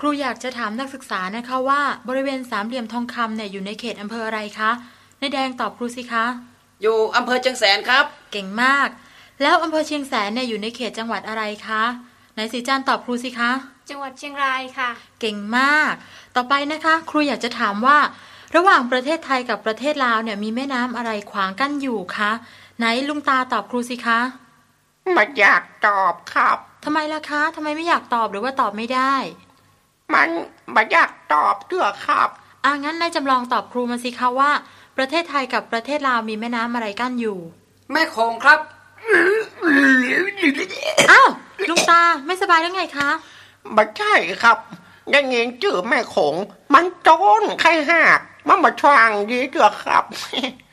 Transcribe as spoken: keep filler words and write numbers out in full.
รูอยากจะถามนักศึกษานะคะว่าบริเวณสามเหลี่ยมทองคำเนี่ยอยู่ในเขตอำเภออะไรคะนายแดงตอบครูสิคะอยู่อำเภอเชียงแสนครับเก่งมากแล้วอำเภอเชียงแสนเนี่ยอยู่ในเขตจังหวัดอะไรคะไหนสีจันตอบครูสิคะจังหวัดเชียงรายค่ะเก่งมากต่อไปนะคะครูอยากจะถามว่าระหว่างประเทศไทยกับประเทศลาวเนี่ยมีแม่น้ำอะไรขวางกั้นอยู่คะไหนลุงตาตอบครูสิคะไม่อยากตอบครับทำไมล่ะคะทำไมไม่อยากตอบหรือว่าตอบไม่ได้มันไม่อยากตอบเถอะครับอ่ะงั้นนายจำลองตอบครูมาสิคะว่าประเทศไทยกับประเทศลาวมีแม่น้ำอะไรกั้นอยู่แม่โขงครับอ้าวลุงตาไม่สบายแล้วไงคะไม่ใช่ครับยังเองจื่อแม่โขงมันโจนไข้หักมันมาช่างดีเถอะครับ